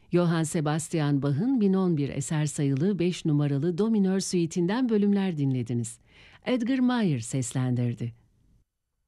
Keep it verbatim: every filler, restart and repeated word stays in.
Johann Sebastian Bach'ın bin on bir eser sayılı beş numaralı Do minör suitinden bölümler dinlediniz. Edgar Meyer seslendirdi.